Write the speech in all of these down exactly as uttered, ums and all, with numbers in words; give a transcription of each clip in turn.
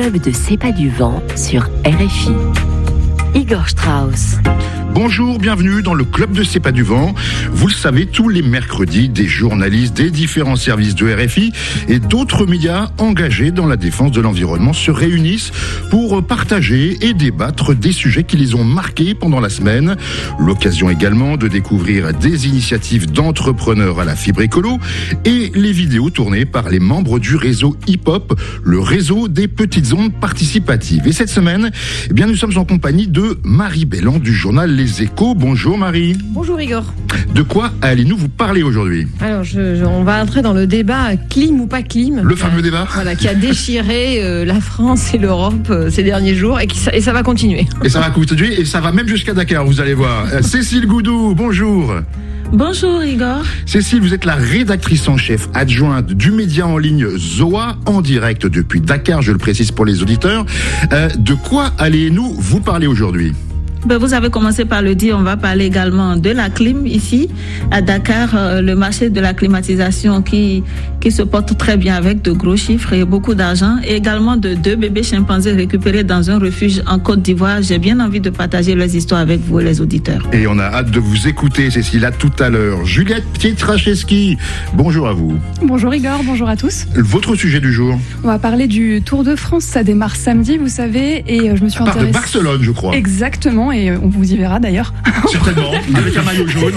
club de C'est pas du vent sur R F I. Igor Strauss. Bonjour, bienvenue dans le club de C'est pas du vent. Vous le savez, tous les mercredis, des journalistes des différents services de R F I et d'autres médias engagés dans la défense de l'environnement se réunissent pour partager et débattre des sujets qui les ont marqués pendant la semaine. L'occasion également de découvrir des initiatives d'entrepreneurs à la fibre écolo et les vidéos tournées par les membres du réseau hip-hop, le réseau des petites ondes participatives. Et cette semaine, eh bien, nous sommes en compagnie de Marie Bellan du journal Les Échos. Bonjour Marie. Bonjour Igor. De quoi allez-nous vous parler aujourd'hui ? Alors, je, je, on va entrer dans le débat clim ou pas clim. Le fameux débat. Voilà, qui a déchiré euh, la France et l'Europe euh, ces derniers jours et, qui, et ça va continuer. Et ça va continuer et ça va même jusqu'à Dakar, vous allez voir. Euh, Cécile Goudou, bonjour. Bonjour Igor. Cécile, vous êtes la rédactrice en chef adjointe du média en ligne Zoa, en direct depuis Dakar, je le précise pour les auditeurs. Euh, de quoi allez-nous vous parler aujourd'hui ? Ben, vous avez commencé par le dire, on va parler également de la clim ici à Dakar, euh, le marché de la climatisation qui qui se porte très bien avec de gros chiffres et beaucoup d'argent, et également de deux bébés chimpanzés récupérés dans un refuge en Côte d'Ivoire. J'ai bien envie de partager leurs histoires avec vous, les auditeurs. Et on a hâte de vous écouter, Cécile, à tout à l'heure. Juliette Pietraszewski, bonjour à vous. Bonjour Igor, bonjour à tous. Votre sujet du jour ? On va parler du Tour de France, ça démarre samedi, vous savez, et je me suis à part intéressée... de Barcelone, je crois. Exactement, et on vous y verra d'ailleurs. Certainement, avec un maillot jaune.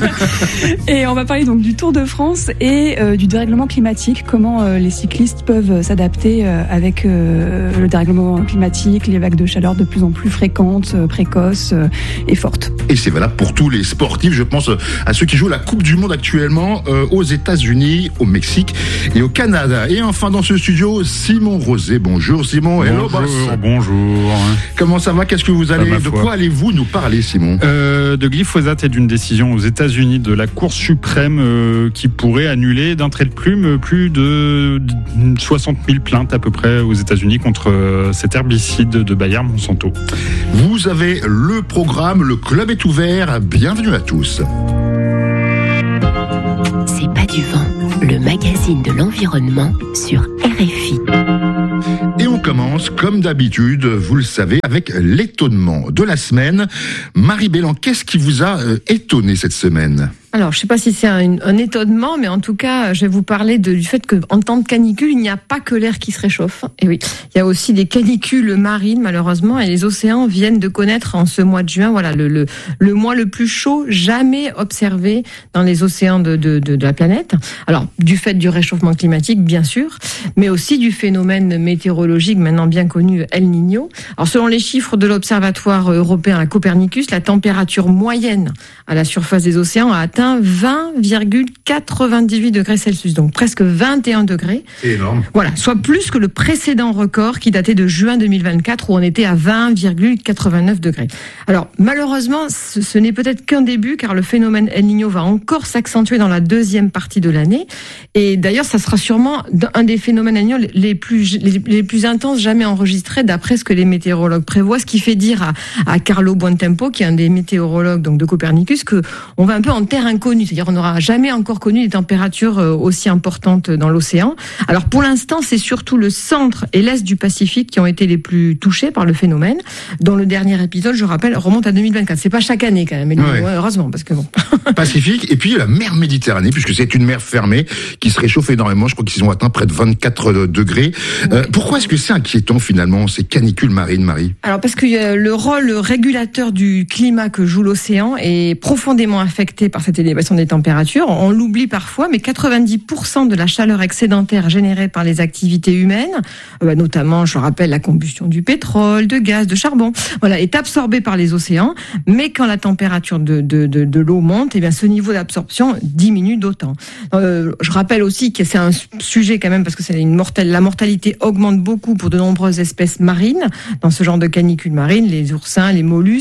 Et on va parler donc du Tour de France et euh, du dérèglement climatique, comment euh, les cyclistes peuvent s'adapter euh, avec euh, le dérèglement climatique, les vagues de chaleur de plus en plus fréquentes, euh, précoces euh, et fortes. Et c'est valable pour tous les sportifs, je pense à ceux qui jouent la Coupe du Monde actuellement euh, aux États-Unis, au Mexique et au Canada. Et enfin dans ce studio, Simon Rosé. Bonjour Simon. Bonjour, hello boss. Bonjour. Comment ça va ? Qu'est-ce que vous allez ? De quoi allez-vous nous parler, Simon ? euh, De glyphosate et d'une décision aux États-Unis de la Cour suprême euh, qui pourrait annuler d'un trait de plume plus de soixante mille plaintes à peu près aux États-Unis contre euh, cet herbicide de Bayer Monsanto. Vous avez le programme, le club est ouvert. Bienvenue à tous. C'est pas du vent, le magazine de l'environnement sur R F I. Et on commence, comme d'habitude, vous le savez, avec l'étonnement de la semaine. Marie Bellan, qu'est-ce qui vous a euh, étonné cette semaine ? Alors, je ne sais pas si c'est un, un étonnement, mais en tout cas, je vais vous parler de, du fait qu'en temps de canicule, il n'y a pas que l'air qui se réchauffe. Et oui, il y a aussi des canicules marines, malheureusement, et les océans viennent de connaître en ce mois de juin, voilà, le, le, le mois le plus chaud jamais observé dans les océans de, de, de, de la planète. Alors, du fait du réchauffement climatique, bien sûr, mais aussi du phénomène météorologique maintenant bien connu, El Niño. Alors, selon les chiffres de l'Observatoire européen à Copernicus, la température moyenne à la surface des océans a atteint vingt virgule quatre-vingt-dix-huit degrés Celsius, donc presque vingt et un degrés. C'est énorme. Voilà, soit plus que le précédent record qui datait de juin deux mille vingt-quatre où on était à vingt virgule quatre-vingt-neuf degrés. Alors malheureusement, ce, ce n'est peut-être qu'un début car le phénomène El Niño va encore s'accentuer dans la deuxième partie de l'année. Et d'ailleurs, ça sera sûrement un des phénomènes El Niño les plus les, les plus intenses jamais enregistrés d'après ce que les météorologues prévoient. Ce qui fait dire à, à Carlo Buontempo, qui est un des météorologues donc de Copernicus, que on va un peu en terre inconnue, c'est-à-dire on n'aura jamais encore connu des températures aussi importantes dans l'océan. Alors pour l'instant, c'est surtout le centre et l'est du Pacifique qui ont été les plus touchés par le phénomène, dont le dernier épisode, je rappelle, remonte à deux mille vingt-quatre. C'est pas chaque année quand même, mais ouais. Heureusement, parce que bon. Pacifique, et puis la mer Méditerranée, puisque c'est une mer fermée qui se réchauffe énormément. Je crois qu'ils ont atteint près de vingt-quatre degrés. Euh, pourquoi est-ce que c'est inquiétant finalement, ces canicules marines, Marie ? Alors parce que euh, le rôle régulateur du climat que joue l'océan est profondément affecté par cette élévation des températures. On l'oublie parfois, mais quatre-vingt-dix pour cent de la chaleur excédentaire générée par les activités humaines, euh, notamment, je rappelle, la combustion du pétrole, de gaz, de charbon, voilà, est absorbée par les océans. Mais quand la température de, de, de, de l'eau monte, eh bien, ce niveau d'absorption diminue d'autant. Euh, je rappelle aussi que c'est un sujet quand même, parce que c'est une mortelle, la mortalité augmente beaucoup pour de nombreuses espèces marines, dans ce genre de canicule marine, les oursins, les mollusques.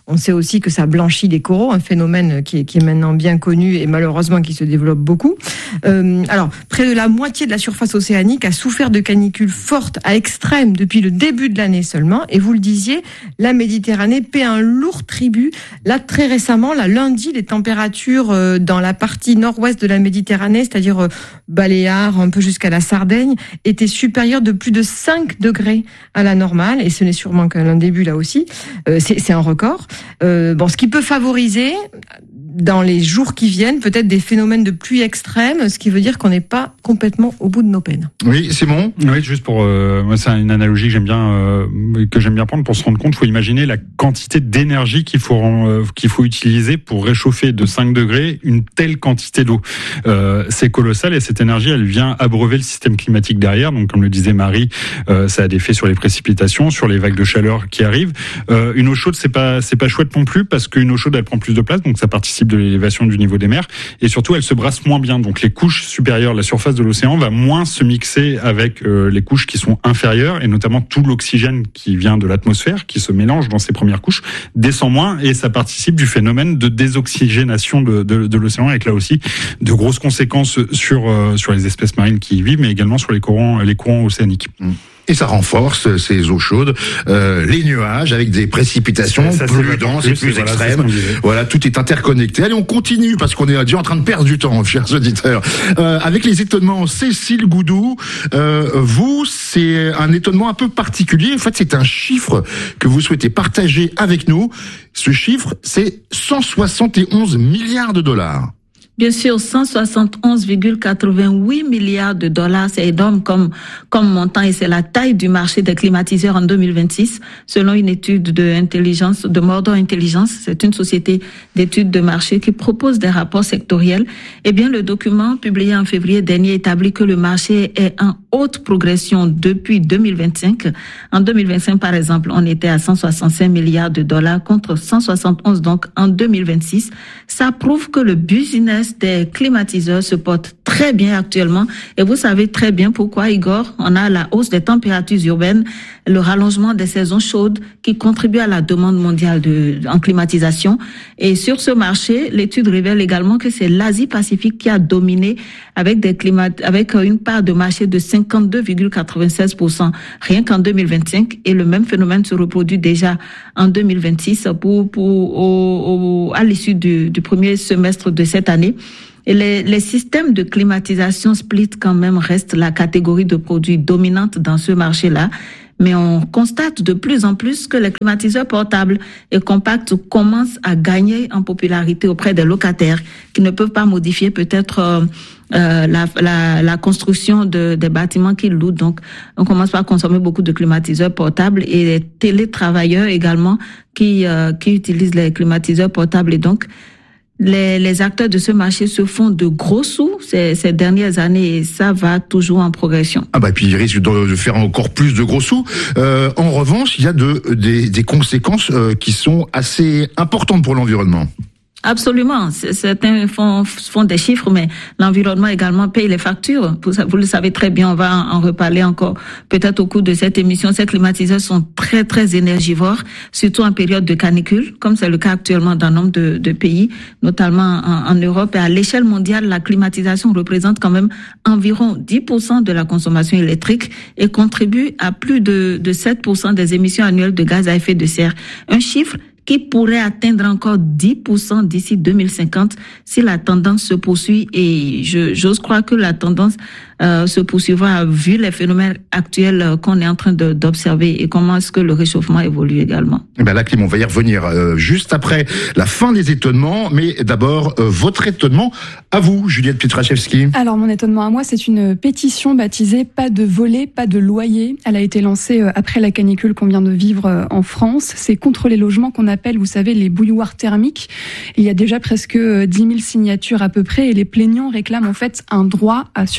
On sait aussi que ça blanchit les coraux, un phénomène qui est, qui est maintenant bien connu et malheureusement qui se développe beaucoup. Euh, alors, près de la moitié de la surface océanique a souffert de canicules fortes à extrêmes depuis le début de l'année seulement. Et vous le disiez, la Méditerranée paie un lourd tribut. Là, très récemment, là, lundi, les températures euh, dans la partie nord-ouest de la Méditerranée, c'est-à-dire euh, Baléares, un peu jusqu'à la Sardaigne, étaient supérieures de plus de cinq degrés à la normale. Et ce n'est sûrement qu'un début là aussi. Euh, c'est, c'est un record. Euh, bon, ce qui peut favoriser dans les jours qui viennent, peut-être des phénomènes de pluie extrême, ce qui veut dire qu'on n'est pas complètement au bout de nos peines. Oui, c'est bon. Oui, juste pour euh, moi, c'est une analogie que j'aime bien euh, que j'aime bien prendre pour se rendre compte. Il faut imaginer la quantité d'énergie qu'il faut euh, qu'il faut utiliser pour réchauffer de cinq degrés une telle quantité d'eau. Euh, c'est colossal et cette énergie, elle vient abreuver le système climatique derrière. Donc, comme le disait Marie, euh, ça a des effets sur les précipitations, sur les vagues de chaleur qui arrivent. Euh, une eau chaude, c'est pas c'est pas chouette non plus parce qu'une eau chaude, elle prend plus de place, donc ça participe de l'élévation du niveau des mers et surtout elle se brasse moins bien, donc les couches supérieures, la surface de l'océan va moins se mixer avec euh, les couches qui sont inférieures et notamment tout l'oxygène qui vient de l'atmosphère qui se mélange dans ces premières couches descend moins et ça participe du phénomène de désoxygénation de, de, de l'océan avec là aussi de grosses conséquences sur euh, sur les espèces marines qui y vivent mais également sur les courants les courants océaniques. Mmh. Et ça renforce ces eaux chaudes, euh, les nuages avec des précipitations ça, ça, plus denses et plus voilà, extrêmes. Voilà, tout est interconnecté. Allez, on continue parce qu'on est déjà en train de perdre du temps, chers auditeurs. Euh, avec les étonnements, Cécile Goudou, euh, vous, c'est un étonnement un peu particulier. En fait, c'est un chiffre que vous souhaitez partager avec nous. Ce chiffre, c'est cent soixante et onze milliards de dollars. Bien sûr, cent soixante et onze virgule quatre-vingt-huit milliards de dollars, c'est énorme comme, comme montant et c'est la taille du marché des climatiseurs en deux mille vingt-six, selon une étude de intelligence, de Mordor Intelligence. C'est une société d'études de marché qui propose des rapports sectoriels. Eh bien, le document publié en février dernier établit que le marché est en haute progression depuis deux mille vingt-cinq. En deux mille vingt-cinq, par exemple, on était à cent soixante-cinq milliards de dollars contre cent soixante et onze donc en deux mille vingt-six. Ça prouve que le business des climatiseurs se porte très bien actuellement. Et vous savez très bien pourquoi, Igor. On a la hausse des températures urbaines, le rallongement des saisons chaudes qui contribue à la demande mondiale de, en climatisation. Et sur ce marché, l'étude révèle également que c'est l'Asie-Pacifique qui a dominé avec des climats, avec une part de marché de cinquante-deux virgule quatre-vingt-seize pour cent rien qu'en deux mille vingt-cinq. Et le même phénomène se reproduit déjà en deux mille vingt-six pour, pour, au, au, à l'issue du, du premier semestre de cette année. Et les, les systèmes de climatisation split quand même restent la catégorie de produits dominante dans ce marché-là. Mais on constate de plus en plus que les climatiseurs portables et compacts commencent à gagner en popularité auprès des locataires qui ne peuvent pas modifier peut-être euh, euh, la, la, la construction de, des bâtiments qu'ils louent. Donc, on commence par consommer beaucoup de climatiseurs portables et les télétravailleurs également qui, euh, qui utilisent les climatiseurs portables. Et donc, Les, les acteurs de ce marché se font de gros sous ces, ces dernières années et ça va toujours en progression. Ah bah puis ils risquent de, de faire encore plus de gros sous. Euh, en revanche, il y a de, des, des conséquences euh, qui sont assez importantes pour l'environnement. Absolument. Certains font, font des chiffres, mais l'environnement également paye les factures. Vous le savez très bien, on va en reparler encore peut-être au cours de cette émission. Ces climatiseurs sont très, très énergivores, surtout en période de canicule, comme c'est le cas actuellement dans nombre de, de pays, notamment en, en Europe. Et à l'échelle mondiale, la climatisation représente quand même environ dix pour cent de la consommation électrique et contribue à plus de, de sept pour cent des émissions annuelles de gaz à effet de serre. Un chiffre qui pourrait atteindre encore dix pour cent d'ici deux mille cinquante si la tendance se poursuit. Et je, j'ose croire que la tendance euh, se poursuivra vu les phénomènes actuels euh, qu'on est en train de, d'observer et comment est-ce que le réchauffement évolue également. Eh ben là, Clim, on va y revenir euh, juste après la fin des étonnements, mais d'abord euh, votre étonnement à vous, Juliette Pietraszewski. Alors mon étonnement à moi, c'est une pétition baptisée « Pas de voler, pas de loyer ». Elle a été lancée euh, après la canicule qu'on vient de vivre euh, en France. C'est contre les logements qu'on appelle, vous savez, les bouilloires thermiques. Il y a déjà presque dix mille signatures à peu près et les plaignants réclament en fait un droit à suspendre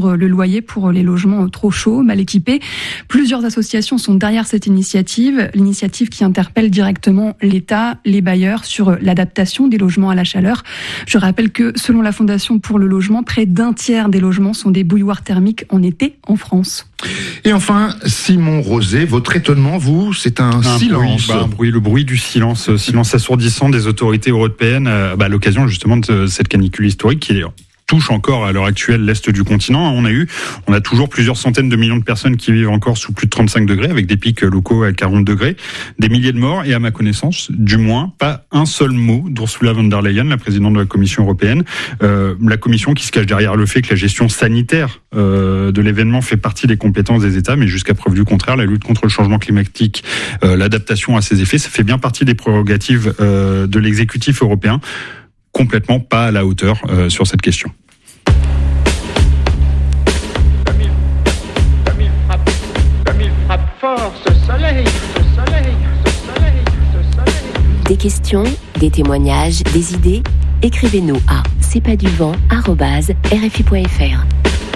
sur le loyer pour les logements trop chauds, mal équipés. Plusieurs associations sont derrière cette initiative, l'initiative qui interpelle directement l'État, les bailleurs sur l'adaptation des logements à la chaleur. Je rappelle que selon la Fondation pour le logement, près d'un tiers des logements sont des bouilloires thermiques en été en France. Et enfin, Simon Rosé, votre étonnement, vous, c'est un, un silence. Bruit, bah, un bruit, le bruit du silence, silence assourdissant des autorités européennes euh, bah, à l'occasion justement de cette canicule historique qui est touche encore à l'heure actuelle l'est du continent. On a eu, on a toujours plusieurs centaines de millions de personnes qui vivent encore sous plus de trente-cinq degrés, avec des pics locaux à quarante degrés, des milliers de morts, et à ma connaissance, du moins, pas un seul mot d'Ursula von der Leyen, la présidente de la Commission européenne, euh, la Commission qui se cache derrière le fait que la gestion sanitaire euh, de l'événement fait partie des compétences des États, mais jusqu'à preuve du contraire, la lutte contre le changement climatique, euh, l'adaptation à ses effets, ça fait bien partie des prérogatives euh, de l'exécutif européen, complètement pas à la hauteur euh, sur cette question. Comme il, comme il frappe, comme il frappe fort ce soleil, ce soleil, ce soleil, ce soleil. Des questions, des témoignages, des idées, écrivez-nous à c'est pas du vent arobase r f i point f r.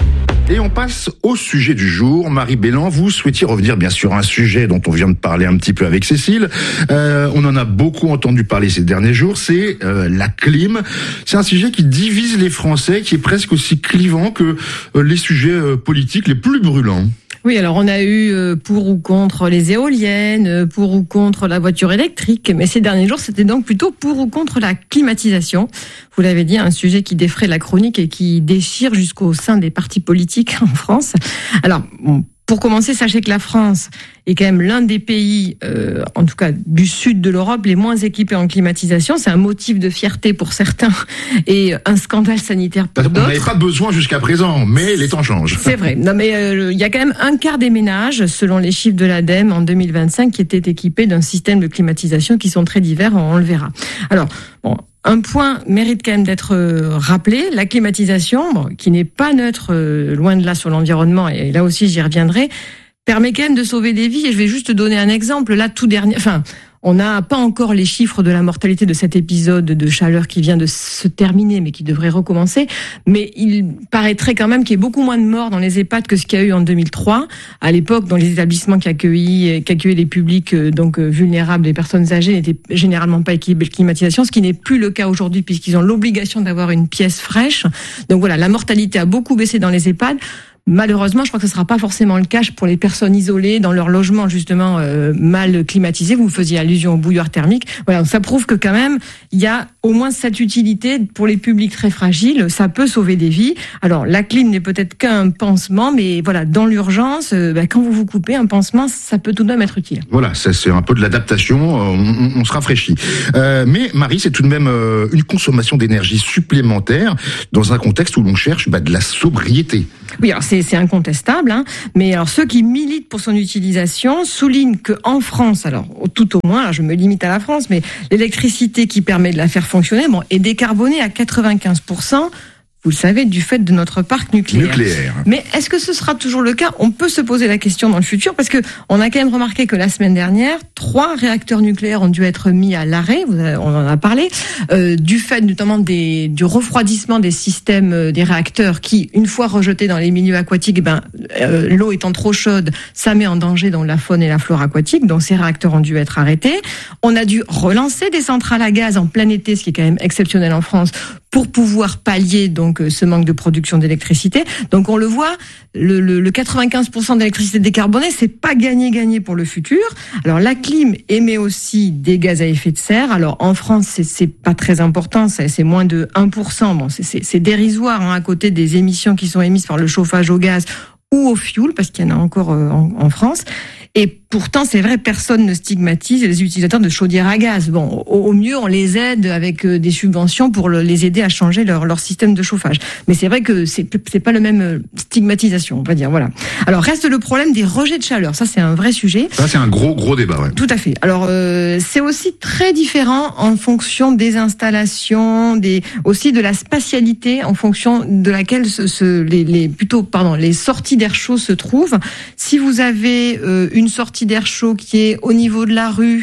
Et on passe au sujet du jour. Marie Bélan, vous souhaitiez revenir bien sûr à un sujet dont on vient de parler un petit peu avec Cécile. Euh, on en a beaucoup entendu parler ces derniers jours, c'est euh, la clim. C'est un sujet qui divise les Français, qui est presque aussi clivant que euh, les sujets euh, politiques les plus brûlants. Oui, alors on a eu pour ou contre les éoliennes, pour ou contre la voiture électrique, mais ces derniers jours, c'était donc plutôt pour ou contre la climatisation. Vous l'avez dit, un sujet qui défraie la chronique et qui déchire jusqu'au sein des partis politiques en France. Alors, bon, pour commencer, sachez que la France est quand même l'un des pays, euh, en tout cas du sud de l'Europe, les moins équipés en climatisation. C'est un motif de fierté pour certains et un scandale sanitaire pour d'autres. On n'avait pas besoin jusqu'à présent, mais les temps changent. C'est vrai. Non, mais euh, il y a quand même un quart des ménages, selon les chiffres de l'ADEME en deux mille vingt-cinq, qui étaient équipés d'un système de climatisation qui sont très divers. On le verra. Alors, bon. Un point mérite quand même d'être rappelé, la climatisation, bon, qui n'est pas neutre, euh, loin de là sur l'environnement, et là aussi j'y reviendrai, permet quand même de sauver des vies. Et je vais juste donner un exemple, là tout dernier, enfin, on n'a pas encore les chiffres de la mortalité de cet épisode de chaleur qui vient de se terminer, mais qui devrait recommencer. Mais il paraîtrait quand même qu'il y ait beaucoup moins de morts dans les EHPAD que ce qu'il y a eu en deux mille trois. À l'époque, dans les établissements qui accueillaient, qui accueillaient les publics donc vulnérables, les personnes âgées n'étaient généralement pas équipés de climatisation, ce qui n'est plus le cas aujourd'hui puisqu'ils ont l'obligation d'avoir une pièce fraîche. Donc voilà, la mortalité a beaucoup baissé dans les EHPAD. Malheureusement, je crois que ce ne sera pas forcément le cas pour les personnes isolées dans leur logement justement euh, mal climatisé. Vous faisiez allusion aux bouilloires thermiques. Voilà, ça prouve que quand même il y a au moins cette utilité pour les publics très fragiles. Ça peut sauver des vies. Alors la clim n'est peut-être qu'un pansement, mais voilà, dans l'urgence, euh, bah, quand vous vous coupez un pansement, ça peut tout de même être utile. Voilà, ça c'est un peu de l'adaptation. On, on se rafraîchit. Euh, mais Marie, c'est tout de même euh, une consommation d'énergie supplémentaire dans un contexte où l'on cherche bah, de la sobriété. Oui, alors c'est, c'est incontestable, hein. Mais alors ceux qui militent pour son utilisation soulignent que en France, alors tout au moins, alors je me limite à la France, mais l'électricité qui permet de la faire fonctionner, bon, est décarbonée à quatre-vingt-quinze pour cent. Vous le savez, du fait de notre parc nucléaire. nucléaire. Mais est-ce que ce sera toujours le cas ? On peut se poser la question dans le futur, parce que on a quand même remarqué que la semaine dernière, trois réacteurs nucléaires ont dû être mis à l'arrêt. On en a parlé euh, du fait notamment des, du refroidissement des systèmes des réacteurs, qui, une fois rejetés dans les milieux aquatiques, ben euh, l'eau étant trop chaude, ça met en danger donc la faune et la flore aquatique. Donc ces réacteurs ont dû être arrêtés. On a dû relancer des centrales à gaz en plein été, ce qui est quand même exceptionnel en France, pour pouvoir pallier donc ce manque de production d'électricité. Donc on le voit, le, le, le quatre-vingt-quinze pour cent d'électricité décarbonée, c'est pas gagné-gagné pour le futur. Alors la clim émet aussi des gaz à effet de serre. Alors en France, c'est, c'est pas très important, c'est, c'est moins de un pour cent. Bon, c'est, c'est, c'est dérisoire hein, à côté des émissions qui sont émises par le chauffage au gaz ou au fioul, parce qu'il y en a encore euh, en, en France. Et pourtant, c'est vrai, personne ne stigmatise les utilisateurs de chaudières à gaz. Bon, au, au mieux, on les aide avec des subventions pour le, les aider à changer leur, leur système de chauffage. Mais c'est vrai que c'est, c'est pas le même stigmatisation, on va dire. Voilà. Alors, reste le problème des rejets de chaleur. Ça, c'est un vrai sujet. Ça, c'est un gros, gros débat, ouais. Tout à fait. Alors, euh, c'est aussi très différent en fonction des installations, des, aussi de la spatialité en fonction de laquelle se, se, les, les, plutôt, pardon, les sorties d'air chaud se trouvent. Si vous avez euh, une sortie d'air chaud qui est au niveau de la rue,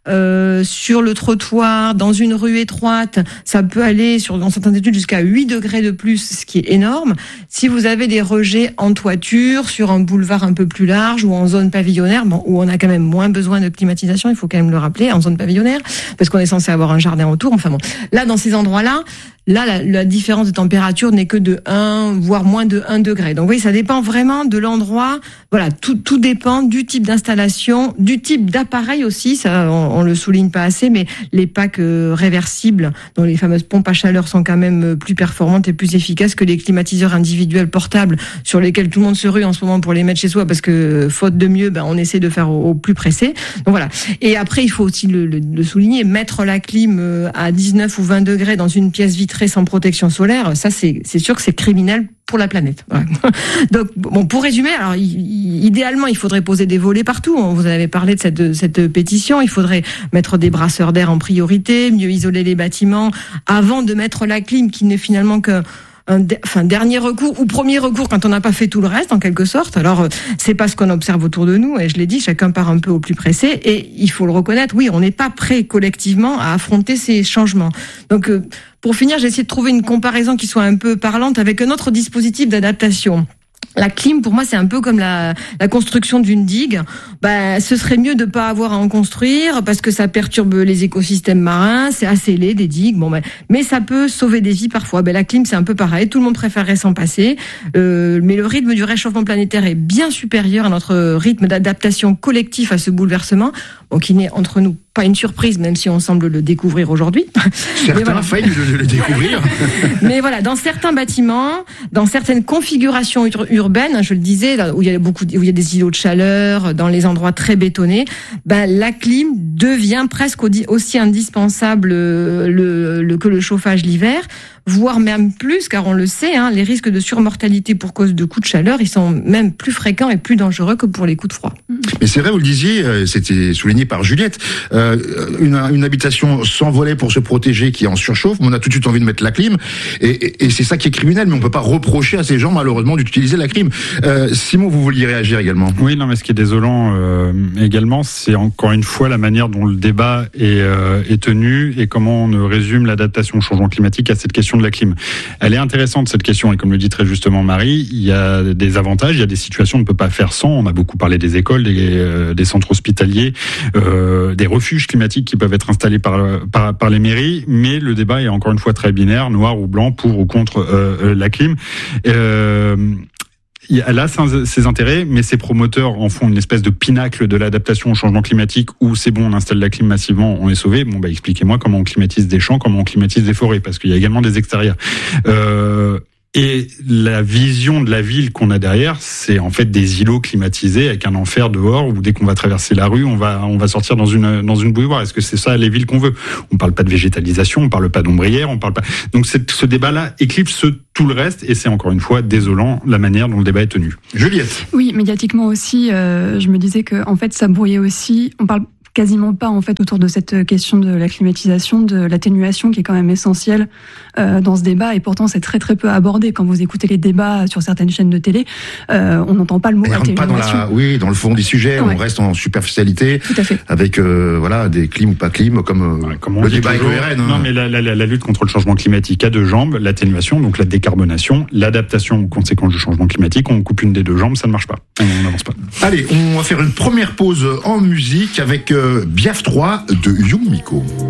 euh, sur le trottoir, dans une rue étroite, ça peut aller sur dans certaines études jusqu'à huit degrés de plus, ce qui est énorme. Si vous avez des rejets en toiture, sur un boulevard un peu plus large ou en zone pavillonnaire, bon, où on a quand même moins besoin de climatisation, il faut quand même le rappeler, en zone pavillonnaire, parce qu'on est censé avoir un jardin autour. Enfin bon, là dans ces endroits-là, là la, la différence de température n'est que de un, voire moins de un degré. Donc oui, ça dépend vraiment de l'endroit. Voilà, tout, tout dépend du type d'installation, du type d'appareil aussi. Ça, on, on le souligne pas assez, mais les packs euh, réversibles, dont les fameuses pompes à chaleur sont quand même plus performantes et plus efficaces que les climatiseurs individuels portables sur lesquels tout le monde se rue en ce moment pour les mettre chez soi parce que faute de mieux, ben on essaie de faire au, au plus pressé. Donc voilà. Et après, il faut aussi le, le, le souligner, mettre la clim à dix-neuf ou vingt degrés dans une pièce vitrée sans protection solaire, ça c'est c'est sûr que c'est criminel pour la planète. Voilà. Donc bon, pour résumer, alors i- idéalement, il faudrait poser des volets partout. Vous avez parlé de cette de cette pétition. Il faudrait mettre des brasseurs d'air en priorité, mieux isoler les bâtiments avant de mettre la clim, qui n'est finalement que un de, enfin, dernier recours ou premier recours quand on n'a pas fait tout le reste, en quelque sorte. Alors, c'est pas ce qu'on observe autour de nous, et je l'ai dit, chacun part un peu au plus pressé, et il faut le reconnaître, oui, on n'est pas prêt collectivement à affronter ces changements. Donc, euh, pour finir, j'ai essayé de trouver une comparaison qui soit un peu parlante avec un autre dispositif d'adaptation. La clim, pour moi, c'est un peu comme la, la construction d'une digue. Ben, ce serait mieux de pas avoir à en construire parce que ça perturbe les écosystèmes marins. C'est assez laid, des digues. Bon, ben, mais ça peut sauver des vies parfois. Ben, la clim, c'est un peu pareil. Tout le monde préférerait s'en passer. Euh, mais le rythme du réchauffement planétaire est bien supérieur à notre rythme d'adaptation collectif à ce bouleversement. Bon, qui n'est entre nous pas une surprise, même si on semble le découvrir aujourd'hui. Certains voilà. faillent de le découvrir. Mais voilà, dans certains bâtiments, dans certaines configurations ur- urbaines, je le disais, là où il y a beaucoup, où il y a des îlots de chaleur, dans les endroits très bétonnés, ben la clim devient presque aussi indispensable le, le, que le chauffage l'hiver, voire même plus, car on le sait, hein, les risques de surmortalité pour cause de coups de chaleur, ils sont même plus fréquents et plus dangereux que pour les coups de froid. Mais c'est vrai, vous le disiez, c'était souligné par Juliette, euh, une, une habitation sans volet pour se protéger qui est en surchauffe, mais on a tout de suite envie de mettre la clim, et, et, et c'est ça qui est criminel, mais on peut pas reprocher à ces gens, malheureusement, d'utiliser la clim. Euh, Simon, vous vouliez réagir également? Oui, non, mais ce qui est désolant euh, également, c'est encore une fois la manière dont le débat est, euh, est tenu et comment on résume l'adaptation au changement climatique à cette question de la clim. Elle est intéressante, cette question, et comme le dit très justement Marie, il y a des avantages, il y a des situations qu'on ne peut pas faire sans. On a beaucoup parlé des écoles, des, euh, des centres hospitaliers, euh, des refuges climatiques qui peuvent être installés par, par, par les mairies, mais le débat est encore une fois très binaire, noir ou blanc, pour ou contre euh, la clim. Euh, Elle a ses intérêts, mais ses promoteurs en font une espèce de pinacle de l'adaptation au changement climatique où c'est bon, on installe la clim massivement, on est sauvé. Bon, bah, expliquez-moi comment on climatise des champs, comment on climatise des forêts, parce qu'il y a également des extérieurs. Euh, Et la vision de la ville qu'on a derrière, c'est en fait des îlots climatisés avec un enfer dehors où dès qu'on va traverser la rue, on va on va sortir dans une dans une bouilloire. Est-ce que c'est ça les villes qu'on veut? On parle pas de végétalisation, on parle pas d'ombrière, on parle pas. Donc c'est, ce débat-là éclipse tout le reste et c'est encore une fois désolant la manière dont le débat est tenu. Juliette. Oui, médiatiquement aussi, euh, je me disais que en fait ça brouillait aussi. On parle quasiment pas en fait autour de cette question de la climatisation, de l'atténuation qui est quand même essentielle euh, dans ce débat et pourtant c'est très très peu abordé quand vous écoutez les débats sur certaines chaînes de télé, euh, on n'entend pas le mot Mais atténuation. Pas dans la, oui, dans le fond du sujet, ouais. On reste en superficialité. Tout à fait. Avec euh, voilà des clims ou pas clims comme, euh, ouais, comme le débat avec le R N. Hein. Non mais la, la, la, la lutte contre le changement climatique a deux jambes, l'atténuation donc la décarbonation, l'adaptation aux conséquences du changement climatique. On coupe une des deux jambes, ça ne marche pas. On n'avance pas. Allez, on va faire une première pause en musique avec euh, Biaf trois de Young Miko.